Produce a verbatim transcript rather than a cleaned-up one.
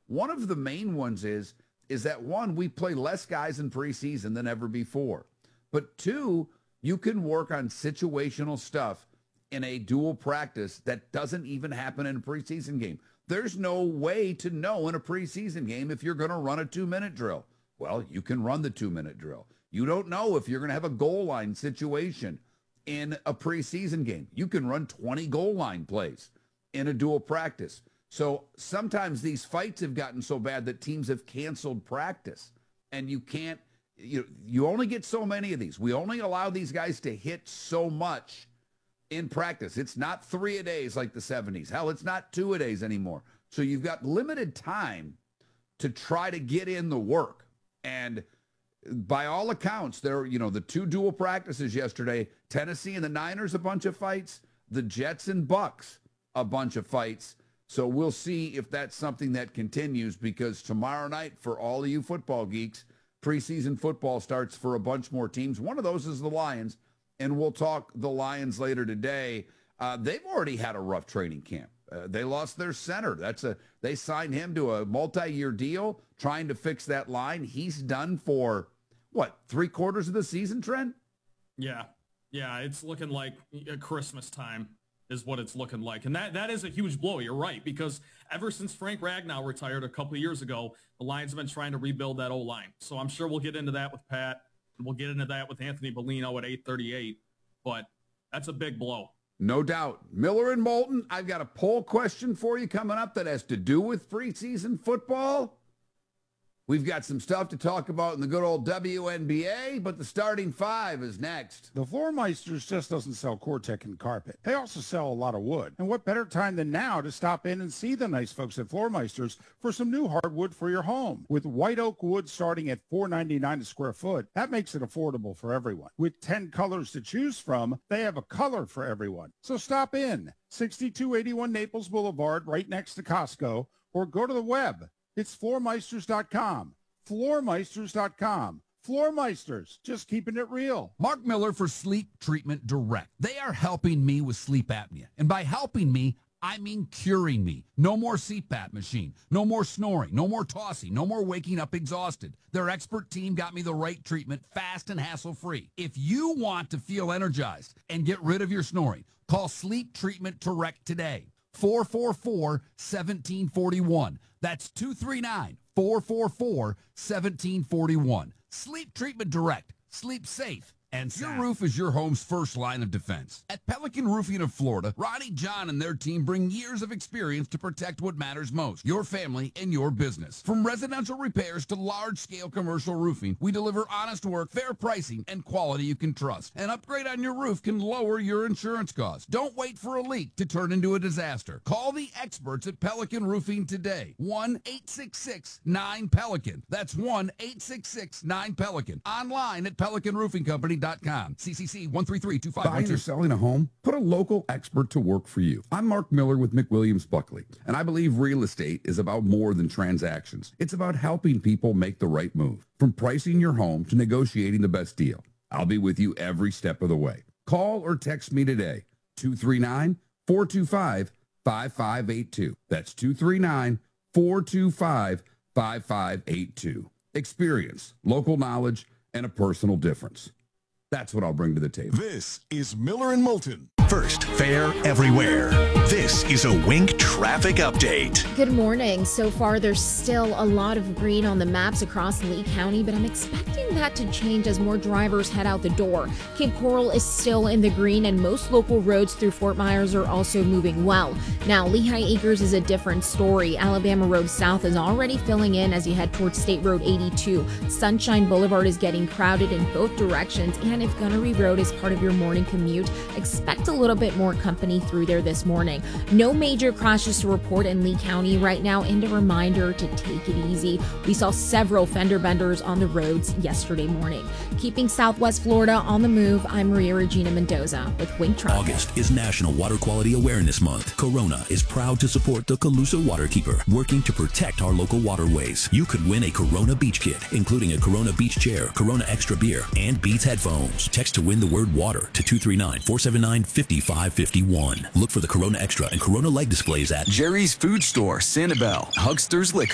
One of the main ones is, is that one, we play less guys in preseason than ever before. But two, you can work on situational stuff in a dual practice that doesn't even happen in a preseason game. There's no way to know in a preseason game if you're going to run a two-minute drill. Well, you can run the two-minute drill. You don't know if you're going to have a goal line situation in a preseason game. You can run twenty goal line plays in a dual practice. So sometimes these fights have gotten so bad that teams have canceled practice, and you can't, you, you only get so many of these. We only allow these guys to hit so much in practice. It's not three a days like the seventies. Hell, it's not two a days anymore. So you've got limited time to try to get in the work. And by all accounts, there, you know, the two dual practices yesterday, Tennessee and the Niners, a bunch of fights, the Jets and Bucks, a bunch of fights. So we'll see if that's something that continues, because tomorrow night, for all of you football geeks, preseason football starts for a bunch more teams. One of those is the Lions, and we'll talk the Lions later today. Uh, they've already had a rough training camp. Uh, they lost their center. That's a they signed him to a multi-year deal, trying to fix that line. He's done for, what, three quarters of the season, Trent? Yeah. Yeah, it's looking like a Christmas time is what it's looking like. And that that is a huge blow. You're right, because ever since Frank Ragnow retired a couple of years ago, the Lions have been trying to rebuild that O-line. So I'm sure we'll get into that with Pat, and we'll get into that with Anthony Bellino at eight thirty-eight. But that's a big blow. No doubt. Miller and Moulton, I've got a poll question for you coming up that has to do with preseason football. We've got some stuff to talk about in the good old W N B A, but the starting five is next. The Floormeisters just doesn't sell Cortec and carpet. They also sell a lot of wood. And what better time than now to stop in and see the nice folks at Floormeisters for some new hardwood for your home. With white oak wood starting at four ninety-nine a square foot, that makes it affordable for everyone. With ten colors to choose from, they have a color for everyone. So stop in. sixty-two eighty-one Naples Boulevard, right next to Costco, or go to the web. It's floormeisters dot com. floormeisters dot com. Floormeisters, just keeping it real. Mark Miller for Sleep Treatment Direct. They are helping me with sleep apnea. And by helping me, I mean curing me. No more C PAP machine. No more snoring. No more tossing. No more waking up exhausted. Their expert team got me the right treatment, fast and hassle-free. If you want to feel energized and get rid of your snoring, call Sleep Treatment Direct today. four four four, one seven four one. That's two three nine, four four four, one seven four one. Sleep Treatment Direct. Sleep safe. And your roof is your home's first line of defense. At Pelican Roofing of Florida, Ronnie John and their team bring years of experience to protect what matters most, your family and your business. From residential repairs to large-scale commercial roofing, we deliver honest work, fair pricing, and quality you can trust. An upgrade on your roof can lower your insurance costs. Don't wait for a leak to turn into a disaster. Call the experts at Pelican Roofing today. one eight six six nine Pelican. That's one eight six six nine Pelican. Online at pelican roofing company dot com. C C C one three three two five one two. Buying or selling a home? Put a local expert to work for you. I'm Mark Miller with McWilliams Buckley, and I believe real estate is about more than transactions. It's about helping people make the right move, from pricing your home to negotiating the best deal. I'll be with you every step of the way. Call or text me today, two three nine, four two five, five five eight two. That's two three nine, four two five, five five eight two. Experience, local knowledge, and a personal difference. That's what I'll bring to the table. This is Miller and Moulton. First, fair everywhere. This is a Wink traffic update. Good morning. So far, there's still a lot of green on the maps across Lee County, but I'm expecting that to change as more drivers head out the door. Cape Coral is still in the green, and most local roads through Fort Myers are also moving well. Now, Lehigh Acres is a different story. Alabama Road South is already filling in as you head towards State Road eighty-two. Sunshine Boulevard is getting crowded in both directions, and if Gunnery Road is part of your morning commute, expect a little bit more company through there this morning. No major crashes to report in Lee County right now, and a reminder to take it easy. We saw several fender benders on the roads yesterday morning. Keeping Southwest Florida on the move, I'm Maria Regina Mendoza with Wink Traffic. August is National Water Quality Awareness Month. Corona is proud to support the Calusa Waterkeeper, working to protect our local waterways. You could win a Corona Beach Kit, including a Corona Beach Chair, Corona Extra Beer, and Beats headphones. Text to win the word water to two three nine, four seven nine, five five five one. Look for the Corona Extra and Corona Light displays at Jerry's Food Store, Sanibel, Huckster's Liquor.